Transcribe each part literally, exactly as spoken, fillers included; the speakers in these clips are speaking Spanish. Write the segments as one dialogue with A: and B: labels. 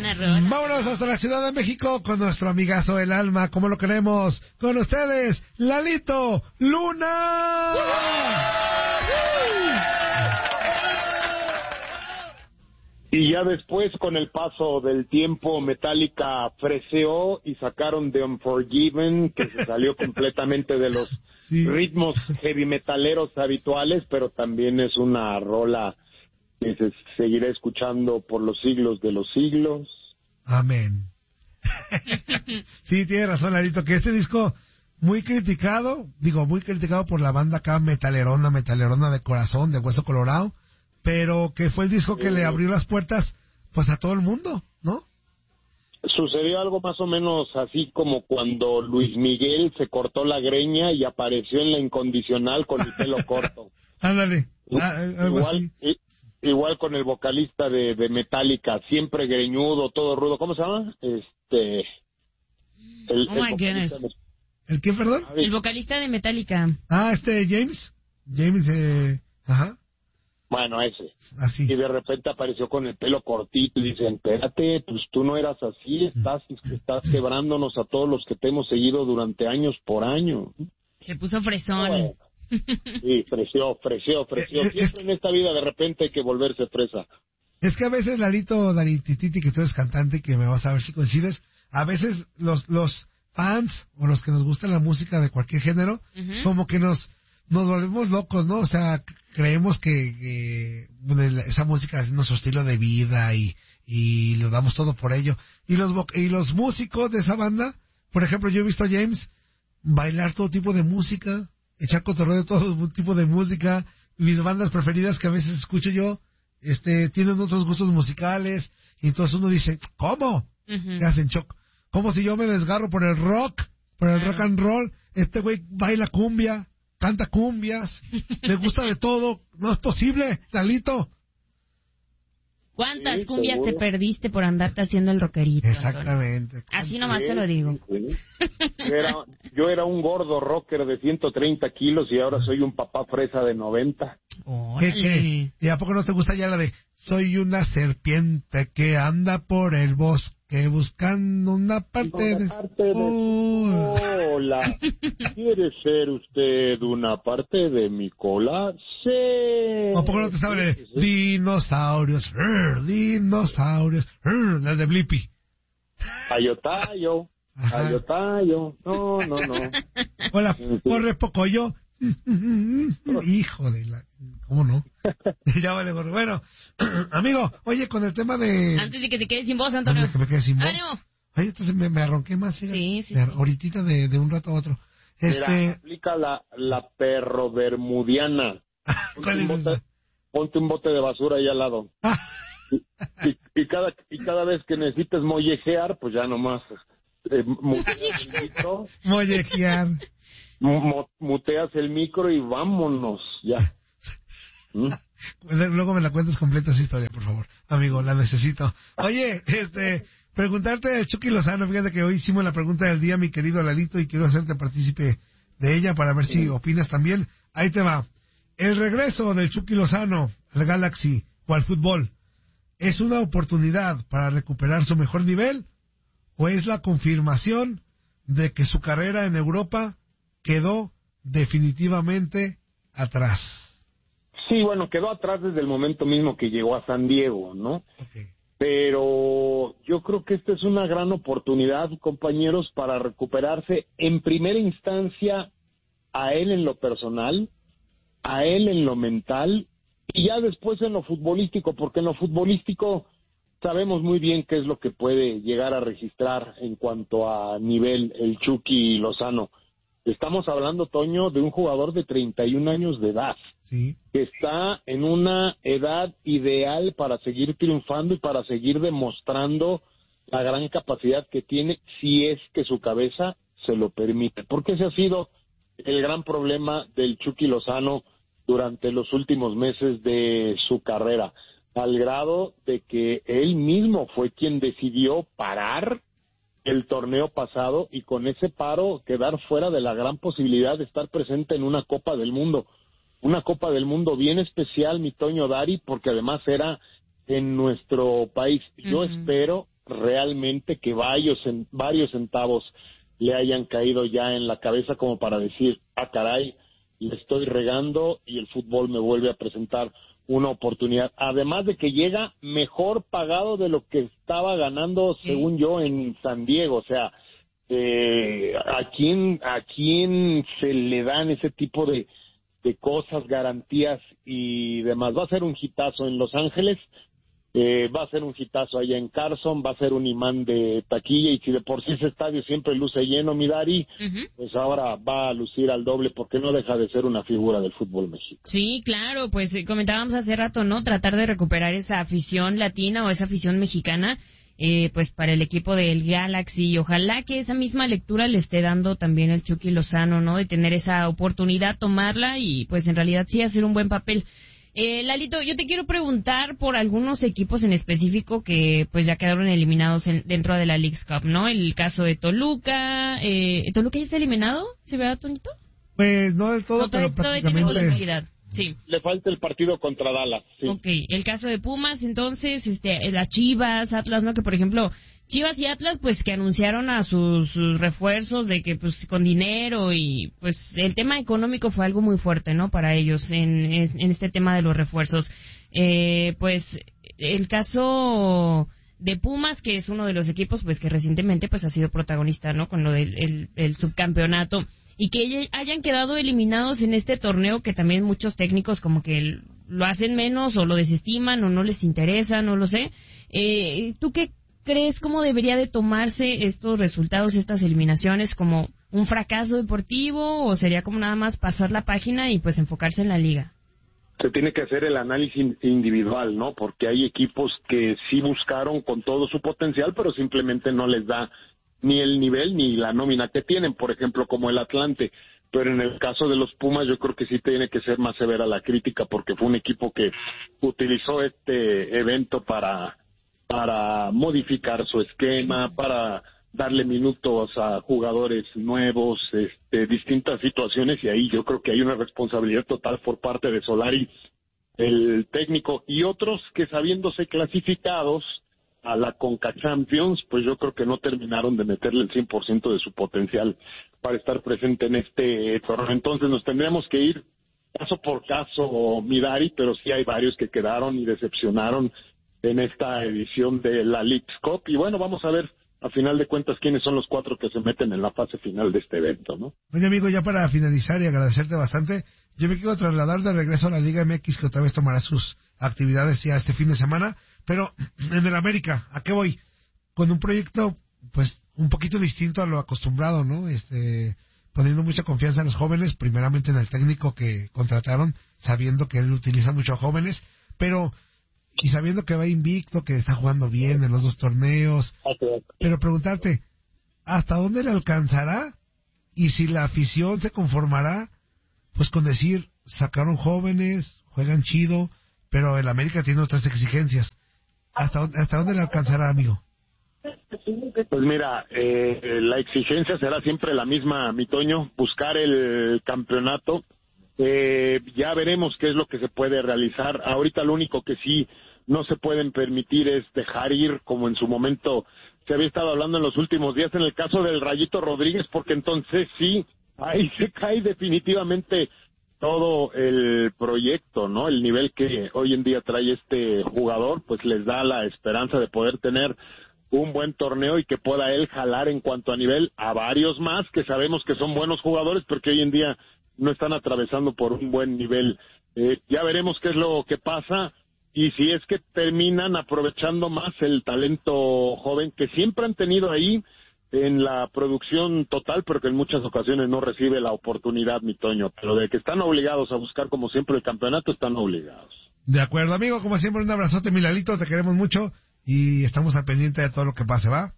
A: Vámonos hasta la Ciudad de México con nuestro amigazo del alma, como lo queremos. Con ustedes, Lalito Luna.
B: Y ya después, con el paso del tiempo, Metallica freseó y sacaron The Unforgiven, que se salió completamente de los sí. ritmos heavy metaleros habituales, pero también es una rola que se seguirá escuchando por los siglos de los siglos.
A: Amén. Sí, tiene razón, Larito, que este disco muy criticado, digo, muy criticado por la banda acá metalerona, metalerona de corazón, de Hueso Colorado, pero que fue el disco que eh, le abrió las puertas pues a todo el mundo, ¿no?
B: Sucedió algo más o menos así como cuando Luis Miguel se cortó la greña y apareció en La Incondicional con el pelo corto.
A: Ándale, algo
B: igual,
A: así.
B: Igual con el vocalista de, de Metallica, siempre greñudo, todo rudo. ¿Cómo se llama? Este...
C: El, oh my goodness.
A: De... ¿El qué, perdón?
C: El vocalista de Metallica.
A: Ah, este James. James, eh... Ajá.
B: Bueno, ese.
A: Así.
B: Y de repente apareció con el pelo cortito y dicen, espérate, pues tú no eras así, estás, estás quebrándonos a todos los que te hemos seguido durante años por año.
C: Se puso fresón.
B: Bueno, sí, freseó, freseó, freseó. Siempre es... en esta vida de repente hay que volverse fresa.
A: Es que a veces, Lalito, Daritititi, que tú eres cantante, que me vas a ver si coincides, a veces los los fans o los que nos gusta la música de cualquier género, uh-huh. como que nos nos volvemos locos, ¿no? O sea, creemos que, que bueno, esa música es nuestro estilo de vida y, y lo damos todo por ello. Y los y los músicos de esa banda, por ejemplo, yo he visto a James bailar todo tipo de música, echar cotorreo de todo tipo de música. Mis bandas preferidas que a veces escucho yo, este, tienen otros gustos musicales, y entonces uno dice, ¿cómo? Uh-huh. Te hacen shock. Como si yo me desgarro por el rock, por el uh-huh. rock and roll, este güey baila cumbia, canta cumbias, le gusta de todo, no es posible, Lalito.
C: ¿Cuántas sí, cumbias seguro. Te perdiste por andarte haciendo el rockerito?
A: Exactamente.
C: Antonio? Así nomás sí, te lo digo.
B: Sí. Yo, era, yo era un gordo rocker de ciento treinta kilos y ahora soy un papá fresa de noventa.
A: ¿Qué, qué? ¿Y a poco no te gusta ya la de soy una serpiente que anda por el bosque buscando una parte, una
B: de... parte de... Oh. Hola, ¿quiere ser usted una parte de mi cola? Sí.
A: ¿A poco no te sabe sí, sí. dinosaurios, rrr, dinosaurios, rrr, la de Blippi?
B: Ayotayo, ayotayo, no, no, no.
A: Hola, corre poco yo. Hijo de la... ¿Cómo no? Ya vale, gorro. Bueno, amigo, oye, con el tema de...
C: Antes de que te quedes sin voz, Antonio.
A: Antes de que me quede sin voz.
C: ¡Ánimo!
A: Oye, entonces me, me arronqué más, fíjate.
C: Sí, sí.
A: Me,
C: sí.
A: Ahorita de, de un rato a otro. Este...
B: Mira, aplica la, la perro bermudiana.
A: ¿Cuál es
B: bote,
A: esa?
B: Ponte un bote de basura ahí al lado. y, y, y, cada, y cada vez que necesites mollejear, pues ya nomás... Eh, muteas el micro.
A: Mollejear.
B: Muteas el micro y vámonos, ya.
A: ¿Mm? Luego me la cuentas completa esa historia, por favor. Amigo, la necesito. Oye, este... preguntarte a Chucky Lozano, fíjate que hoy hicimos la pregunta del día, mi querido Lalito, y quiero hacerte partícipe de ella para ver si opinas también. Ahí te va. El regreso del Chucky Lozano al Galaxy o al fútbol, ¿es una oportunidad para recuperar su mejor nivel o es la confirmación de que su carrera en Europa quedó definitivamente atrás?
B: Sí, bueno, quedó atrás desde el momento mismo que llegó a San Diego, ¿no?
A: Okay.
B: Pero yo creo que esta es una gran oportunidad, compañeros, para recuperarse en primera instancia a él en lo personal, a él en lo mental y ya después en lo futbolístico, porque en lo futbolístico sabemos muy bien qué es lo que puede llegar a registrar en cuanto a nivel el Chucky Lozano. Estamos hablando, Toño, de un jugador de treinta y un años de edad,
A: sí,
B: que está en una edad ideal para seguir triunfando y para seguir demostrando la gran capacidad que tiene, si es que su cabeza se lo permite. Porque ese ha sido el gran problema del Chucky Lozano durante los últimos meses de su carrera, al grado de que él mismo fue quien decidió parar el torneo pasado y con ese paro quedar fuera de la gran posibilidad de estar presente en una Copa del Mundo. Una Copa del Mundo bien especial, mi Toño Dari, porque además era en nuestro país. Yo uh-huh. espero realmente que varios, varios centavos le hayan caído ya en la cabeza como para decir, ah, caray, le estoy regando y el fútbol me vuelve a presentar una oportunidad. Además de que llega mejor pagado de lo que estaba ganando, sí, según yo, en San Diego. O sea, eh, ¿a quién, a quién se le dan ese tipo de, de cosas, garantías y demás? Va a ser un hitazo en Los Ángeles. Eh, va a ser un hitazo allá en Carson, va a ser un imán de taquilla, y si de por sí ese estadio siempre luce lleno, mi Dari, uh-huh, pues ahora va a lucir al doble, porque no deja de ser una figura del fútbol mexicano.
C: Sí, claro, pues eh, comentábamos hace rato, ¿no? Tratar de recuperar esa afición latina o esa afición mexicana, eh, pues para el equipo del Galaxy, y ojalá que esa misma lectura le esté dando también el Chucky Lozano, ¿no? De tener esa oportunidad, tomarla y pues en realidad sí hacer un buen papel. Eh, Lalito, yo te quiero preguntar por algunos equipos en específico que pues ya quedaron eliminados en, dentro de la Leagues Cup, ¿no? El caso de Toluca, eh, ¿Toluca ya está eliminado? ¿Sí, verdad, Tonito?
A: Pues no del todo,
C: no,
A: pero prácticamente
C: es... Sí.
B: Le falta el partido contra Dallas, sí.
C: Ok, el caso de Pumas, entonces, este, las Chivas, Atlas, ¿no? Que por ejemplo, Chivas y Atlas, pues que anunciaron a sus, sus refuerzos de que, pues, con dinero y, pues, el tema económico fue algo muy fuerte, ¿no? Para ellos en, en este tema de los refuerzos. Eh, pues, el caso de Pumas, que es uno de los equipos, pues, que recientemente, pues, ha sido protagonista, ¿no? Con lo del el, el subcampeonato. Y que hayan quedado eliminados en este torneo, que también muchos técnicos como que lo hacen menos o lo desestiman o no les interesa, no lo sé. Eh, ¿Tú qué crees, cómo debería de tomarse estos resultados, estas eliminaciones, como un fracaso deportivo o sería como nada más pasar la página y pues enfocarse en la liga?
B: Se tiene que hacer el análisis individual, ¿no? Porque hay equipos que sí buscaron con todo su potencial, pero simplemente no les da ni el nivel ni la nómina que tienen, por ejemplo, como el Atlante. Pero en el caso de los Pumas, yo creo que sí tiene que ser más severa la crítica, porque fue un equipo que utilizó este evento para, para modificar su esquema, para darle minutos a jugadores nuevos, este, distintas situaciones, y ahí yo creo que hay una responsabilidad total por parte de Solari, el técnico, y otros que, sabiéndose clasificados a la Conca Champions, pues yo creo que no terminaron de meterle el cien por ciento de su potencial para estar presente en este torneo. Entonces nos tendríamos que ir caso por caso, Midari, pero sí hay varios que quedaron y decepcionaron en esta edición de la Leagues Cup. Y bueno, vamos a ver a final de cuentas quiénes son los cuatro que se meten en la fase final de este evento, ¿no?
A: Oye, amigo, ya para finalizar y agradecerte bastante, yo me quiero trasladar de regreso a la Liga M X, que otra vez tomará sus actividades ya este fin de semana, pero en el América, ¿a qué voy? Con un proyecto, pues, un poquito distinto a lo acostumbrado, ¿no? Este, poniendo mucha confianza en los jóvenes, primeramente en el técnico que contrataron, sabiendo que él utiliza mucho a jóvenes, pero, y sabiendo que va invicto, que está jugando bien en los dos torneos, pero preguntarte, ¿hasta dónde le alcanzará? Y si la afición se conformará, pues con decir, sacaron jóvenes, juegan chido, pero el América tiene otras exigencias. ¿Hasta, hasta dónde le alcanzará, amigo?
B: Pues mira, eh, la exigencia será siempre la misma, mi Toño, buscar el campeonato. Eh, ya veremos qué es lo que se puede realizar. Ahorita lo único que sí no se pueden permitir es dejar ir, como en su momento se había estado hablando en los últimos días, en el caso del Rayito Rodríguez, porque entonces sí, ahí se cae definitivamente todo el proyecto, ¿no? El nivel que hoy en día trae este jugador, pues les da la esperanza de poder tener un buen torneo y que pueda él jalar en cuanto a nivel a varios más que sabemos que son buenos jugadores, porque hoy en día no están atravesando por un buen nivel. Eh, ya veremos qué es lo que pasa y si es que terminan aprovechando más el talento joven que siempre han tenido ahí en la producción total, pero que en muchas ocasiones no recibe la oportunidad, mi Toño, pero de que están obligados a buscar como siempre el campeonato, están obligados.
A: De acuerdo, amigo, como siempre un abrazote, Milalito, te queremos mucho y estamos al pendiente de todo lo que pase, ¿va?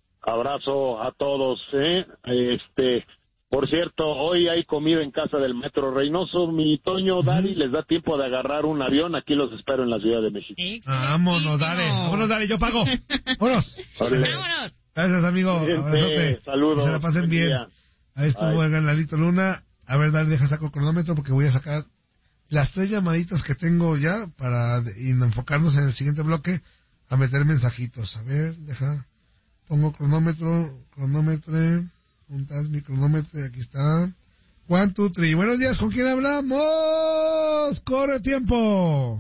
B: Abrazo a todos, ¿eh? Este, por cierto, hoy hay comida en casa del Metro Reynoso, mi Toño, Dari, uh-huh. Les da tiempo de agarrar un avión, aquí los espero en la Ciudad de México.
A: Vámonos, Dari, vámonos, Dari, yo pago, vámonos.
C: Vámonos.
A: Gracias, amigo. Abrazote.
B: Saludos.
A: Que se la pasen bien. Día. Ahí estuvo el Lalito Luna. A ver, dale, deja saco el cronómetro porque voy a sacar las tres llamaditas que tengo ya para enfocarnos en el siguiente bloque. a meter mensajitos. A ver, deja. Pongo cronómetro, cronómetro. ¿Dónde estás mi cronómetro? Aquí está. One, two, three. Buenos días, ¿con quién hablamos? ¡Corre tiempo!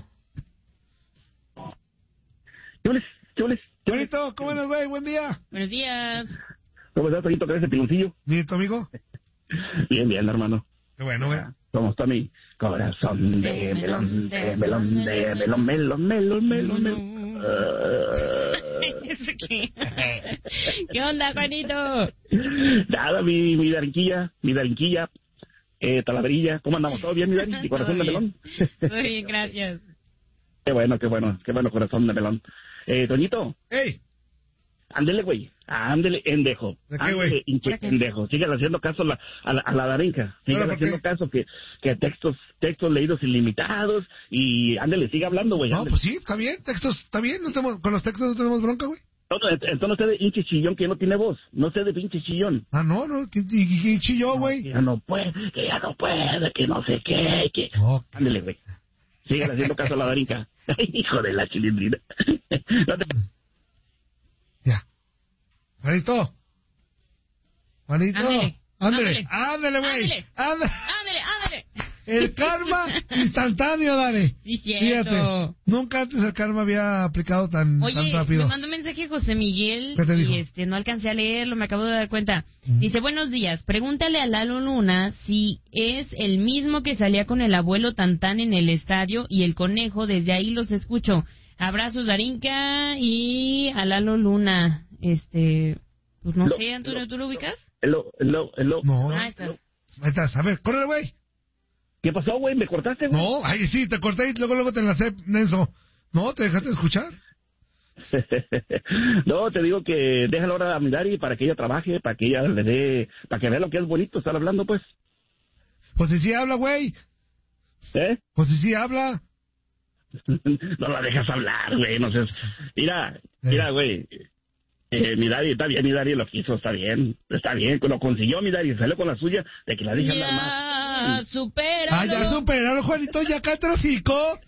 D: Chules, chules.
A: Bonito, ¿cómo andas, güey? Buen día.
C: Buenos días.
D: ¿Cómo estás, Toñito? ¿Qué es ese piloncillo?
A: ¿Ni tu amigo?
D: Bien, bien, hermano.
A: Qué bueno, güey.
D: ¿Cómo está mi corazón de melón, de melón, de melón, melón, melón, melón, melón?
C: ¿Eso qué? ¿Qué onda, Juanito?
D: Nada, mi, mi darinquilla, mi darinquilla, eh, talaverilla. ¿Cómo andamos? ¿Todo bien, mi darin? ¿Mi corazón de melón?
C: Muy bien, gracias.
D: Qué bueno, qué bueno, qué bueno, corazón de melón. Eh, Toñito.
A: ¡Ey!
D: Ándele, güey. Ándele, endejo.
A: ¿De qué, güey?
D: Ándele, endejo. Síguele haciendo caso a la, a la, a la darinca. Síguele haciendo caso que, que textos textos leídos ilimitados y ándele, sigue hablando, güey.
A: No,
D: ándele.
A: pues sí, está bien, textos, está bien, no tenemos, con los textos no tenemos bronca, güey.
D: No, no, entonces no sé de pinche chillón que no tiene voz. No sé de pinche chillón.
A: Ah, no, no, ¿quién quién chilló, güey?
D: No, que ya no puede, que ya no puede, que no sé qué, que...
A: Okay.
D: Ándele, güey. Síguele haciendo caso a la darinca. Hijo de la chilindrina. No te...
A: Ya. Juanito. Juanito.
C: Ándele,
A: Ándele. Ándele, güey.
C: Ándele.
A: Ándele.
C: Ándale, ándale.
A: El karma instantáneo, dale.
C: Sí, cierto.
A: Fíjate, nunca antes el karma había aplicado tan,
C: Oye,
A: tan rápido.
C: me mandó un mensaje José Miguel
A: ¿Qué te dijo?
C: y este no alcancé a leerlo, me acabo de dar cuenta.
A: Uh-huh.
C: Dice, buenos días, pregúntale a Lalo Luna si es el mismo que salía con el abuelo Tantán en el estadio y el conejo, desde ahí los escucho. Abrazos, Darinka, y a Lalo Luna. Este, pues no
D: Lo,
C: sé, Antonio,
D: lo,
C: ¿tú lo ubicas?
D: Lo, lo, lo.
A: No.
C: Ah, estás.
A: Ahí estás, a ver, córrele, güey.
D: ¿Qué pasó, güey? ¿Me cortaste, güey?
A: No, ay, sí, te corté y luego, luego te enlacé, Nenso. No, ¿te dejaste de escuchar?
D: No, te digo que déjalo ahora a mi Dari para que ella trabaje, para que ella le dé, para que vea lo que es bonito estar hablando, pues.
A: Pues si sí habla, güey.
D: ¿Eh?
A: Pues si sí habla.
D: No la dejas hablar, güey, no sé. Mira, mira, güey. Eh, mi Dari, está bien, mi Dari lo quiso, está bien, está bien, lo consiguió mi Dari, salió con la suya de que la deje hablar más.
C: Ya, supéralo.
A: Ah, ya superaron, Juanito, ya cállate el hocico.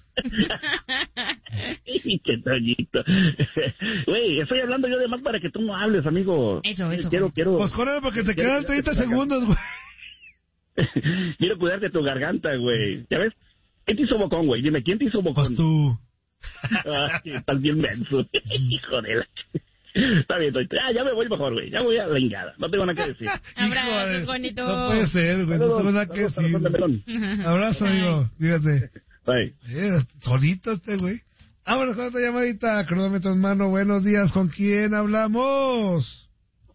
D: Qué Toñito. Güey, estoy hablando yo de más para que tú no hables, amigo.
C: Eso, eso.
D: Quiero, quiero.
A: Pues córrele porque te
D: quiero
A: quedan treinta segundos, güey.
D: Quiero cuidarte tu garganta, güey. ¿Ya ves? ¿Quién te hizo bocón, güey? Dime, ¿quién te hizo bocón?
A: Pues tú.
D: Ay, estás bien menso. Hijo de la... Está bien, estoy... Ah, ya me voy mejor, güey. Ya voy a la ingada. No tengo nada que decir.
C: Abrazos, Juanito.
A: No puede ser, güey. No tengo nada que decir. Abrazo, amigo. Fíjate.
D: Bye.
A: Eh, solito este, güey. Vámonos con otra llamadita. Cronómetro en mano. Buenos días. ¿Con quién hablamos?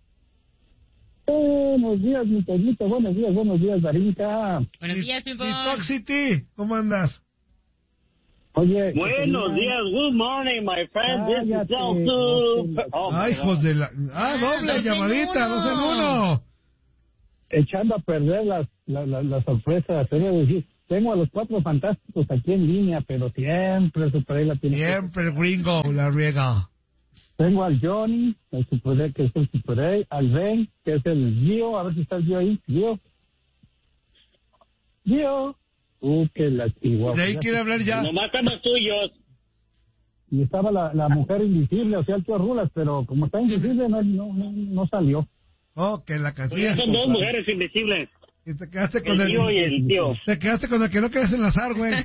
E: Buenos días, mi Toñito. Buenos días, buenos días, Darinka.
C: Buenos días, Pimpón.
A: Toxicity, ¿cómo andas?
E: Oye.
B: Buenos
E: tenía...
B: días, good morning, my friend. This is
E: Cállate,
B: Celso.
E: no,
B: Oh,
A: Ay, hijos de la... Ah, doble
C: dos en
A: llamadita,
C: uno.
A: dos en uno.
E: Echando a perder las la, la, la sorpresas. Te voy a decir, tengo a los cuatro fantásticos aquí en línea, pero siempre Super A la tiene.
A: Siempre el gringo la riega.
E: Tengo al Johnny, el Super A, que es el Super A, al Ben, que es el Gio, a ver si está el Gio ahí. Gio. Gio. Uh, que la chihuahua.
A: De ahí quiere hablar ya.
B: nomás con los tuyos.
E: Y estaba la, la mujer invisible, o sea, el tío Rulas, pero como está invisible no, no, no, no salió.
A: Oh, que la
B: Pues
A: canción.
B: son dos mujeres invisibles.
A: Y te quedaste con
B: El tío y
A: el...
B: el tío.
A: Te quedaste con el que no quieres enlazar, güey.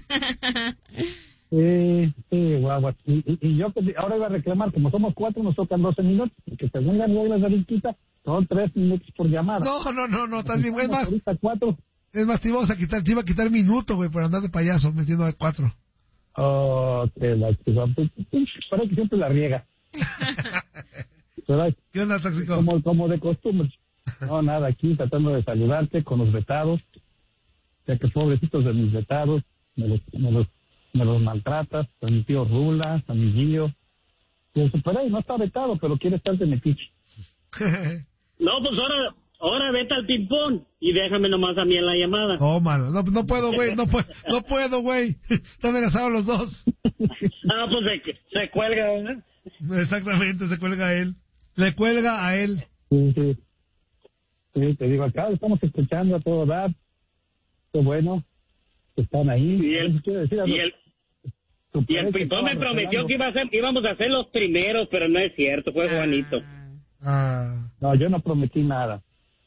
E: Sí, sí, guagua. Y, y, y yo que ahora iba a reclamar, como somos cuatro, nos tocan doce minutos, porque según las reglas de Riquita, son tres minutos por llamada.
A: No, no, no, no, estás bien, güey. Es más,
E: Ahorita cuatro.
A: es más, te ibas a quitar, te iba a quitar minuto, güey, por andar de payaso, metiendo a cuatro.
E: Oh, que la chihuahua. Parece que siempre la riega. ¿Verdad?
A: ¿Qué onda, tóxico?
E: Como, como de costumbre. No, nada, aquí tratando de saludarte con los vetados, ya que pobrecitos de mis vetados, me los, me los, me los maltratas, a mi tío Rula, a mi Gillo. Y el Super A no está vetado, pero quiere estar de metiche.
B: No, pues ahora, ahora vete al ping-pong y déjame nomás a mí en la llamada.
A: Oh, mano, no, no puedo, güey, no puedo, no puedo, güey. Están enlazados los dos.
B: Ah, pues se, se cuelga, ¿verdad?
A: Exactamente, se cuelga a él. Le cuelga a él.
E: Sí, sí. Sí, te digo, acá estamos escuchando a todo dar. Qué bueno que están ahí.
B: Y el,
E: Quiero decir,
B: y el,
F: Y el Pimpón me prometió que iba a ser, íbamos a ser los primeros, pero no es cierto, fue Juanito.
A: Ah.
E: No, yo no prometí nada.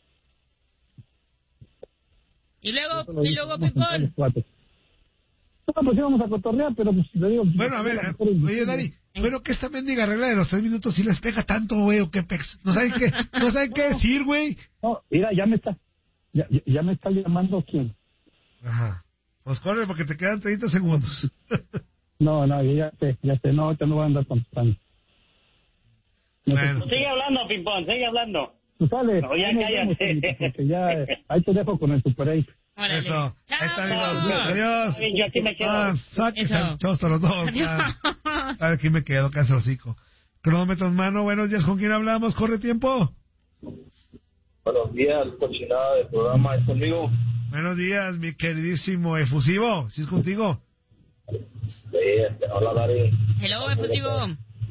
C: Y luego, y luego, Pimpón.
E: No, pues íbamos a cotorrear, pero pues le digo...
A: Bueno, a ver, oye, Dari, ¿pero que esta mendiga regla de los tres minutos si les pega tanto, güey, o qué pex? ¿No saben qué, no saben qué decir, güey?
E: No, mira, ya me está, ya, ya me está llamando quién.
A: Ajá. Pues corre porque te quedan treinta segundos.
E: No, no, ya sé, ya sé, no, ahorita no voy a andar contestando. No
A: bueno.
F: Pues sigue hablando, Pimpón, sigue hablando.
E: Tú sales.
F: No, ya cállate.
E: Porque ya, ahí te dejo con el Super eight.
C: Órale.
A: Eso. Ahí está,
C: Chao.
A: amigos. Adiós.
F: Bien, yo aquí me quedo.
A: Ah, sáquense
C: Eso.
A: al chosto los dos. Ya. Aquí me quedo, casi hocico. Cronómetro en mano, buenos días. ¿Con quién hablamos? ¿Corre tiempo?
B: Buenos días, cochinada del programa, ¿es conmigo?
A: Buenos días, mi queridísimo efusivo. ¿Sí es contigo?
B: Sí, este, hola, Dari.
C: Hello, efusivo.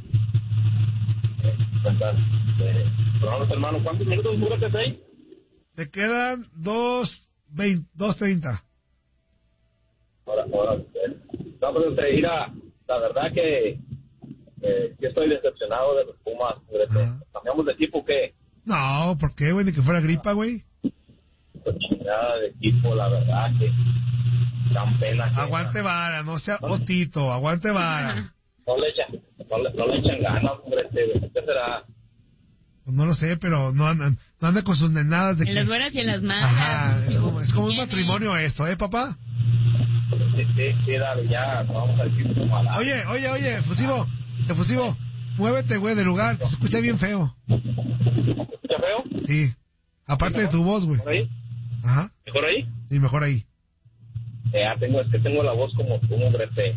B: Cronómetro, hermano, ¿cuántos minutos dura que seis?
A: Te quedan dos, veinte, dos treinta.
B: Ahora, ahora, no, pero te dirá, la verdad que eh, yo estoy decepcionado de los Pumas.
A: Ajá.
B: ¿Cambiamos de equipo qué?
A: No, ¿por qué, güey? Ni que fuera gripa, güey.
B: Cochinada de equipo, la verdad que dan pena. Que
A: Aguante vara, no sea otito, aguante vara.
B: No le echan, no le, no le echan ganas, hombre, este, ¿qué será?
A: Pues no lo sé, pero no andan, no andan con sus nenadas de
C: En
A: que...
C: las buenas y en las malas.
A: Ajá, es
C: efusivo.
A: como, es como un
C: Tiene.
A: matrimonio esto, ¿eh, papá?
B: Sí, sí, sí, dale, ya, vamos al equipo malo.
A: Oye, oye, oye, efusivo, efusivo, muévete, güey, del lugar, te escucha bien feo.
B: ¿Escucha feo?
A: Sí, aparte de tu voz, güey.
B: ¿Mejor ahí?
A: Ajá,
B: ¿Mejor ahí?
A: sí, mejor ahí.
B: Ya tengo, es que tengo la voz como un hombre te...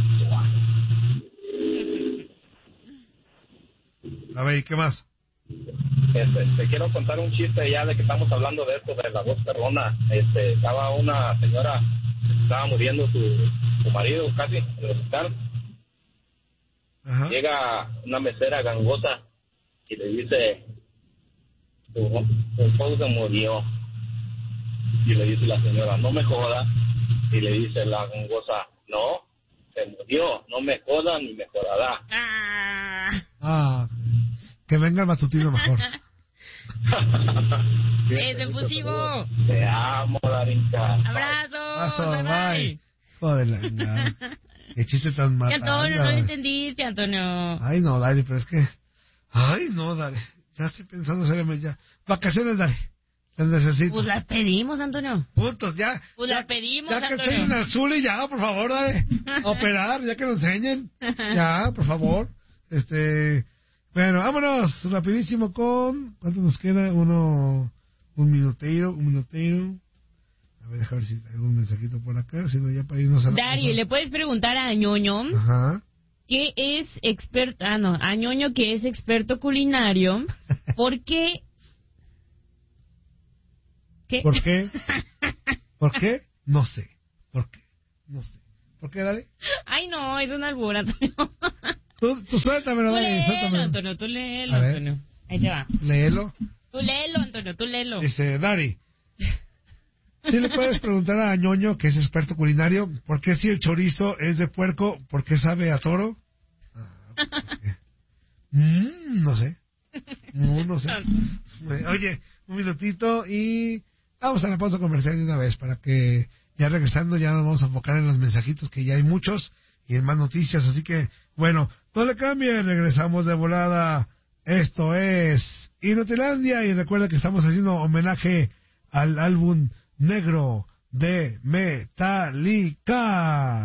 A: A ver, ¿y qué más?
B: Este, te quiero contar un chiste ya de que estamos hablando de esto, de la voz perrona. Este, estaba una señora, estaba muriendo su, su marido casi en el hospital.
A: Ajá.
B: Llega una mesera gangosa y le dice, tu, tu esposo se murió. Y le dice la señora, no me joda. Y le dice la gangosa, no, se murió, no me joda ni me jodará.
C: Ah.
A: Ah, que venga el matutino mejor.
C: Es efusivo.
B: Te amo, Darinka.
C: Abrazo.
A: Paso,
C: Bye,
A: bye.
C: bye.
A: Joder, la chingada. Qué chiste tan
C: Y
A: matado.
C: Antonio, no lo entendiste, Antonio.
A: Ay, no, Dari, pero es que... Ay, no, Dari. Ya estoy pensando seriamente ya. Vacaciones, Dari. Las necesito.
C: Pues las pedimos, Antonio.
A: Puntos, ya.
C: Pues
A: ya,
C: las pedimos,
A: Ya que
C: Antonio.
A: enseñen al Zuli, ya, por favor, Dari. A operar, ya que lo enseñen. Ya, por favor. Este... Bueno, vámonos rapidísimo con... ¿Cuánto nos queda? Uno... Un minutero, un minutero. A ver, déjame ver si hay algún mensajito por acá, si no ya para irnos a la...
C: Dario, ¿le puedes preguntar a Ñoño
A: Ajá.
C: qué es experto? Ah, no, a Ñoño que es experto culinario. ¿Por qué? ¿Qué?
A: ¿Por qué? ¿Por qué? No sé. ¿Por qué? No sé. ¿Por qué, Dale?
C: Ay, no, es un albur, Antonio.
A: Tú, tú suéltamelo,
C: Tú
A: Dale,
C: léelo,
A: suéltamelo.
C: Antonio, tú léelo,
A: A ver.
C: Antonio. Ahí te va.
A: Léelo.
C: Tú léelo, Antonio, tú léelo.
A: Dice, Dari, ¿sí le puedes preguntar a Ñoño, que es experto culinario, por qué si el chorizo es de puerco, por qué sabe a toro? Ah, ¿por qué? Mm, no sé. No, no sé. Oye, un minutito y vamos a la pausa comercial de una vez para que ya regresando ya nos vamos a enfocar en los mensajitos, que ya hay muchos y en más noticias, así que bueno, no le cambien, regresamos de volada. Esto es Inutilandia y recuerda que estamos haciendo homenaje al álbum negro de Metallica.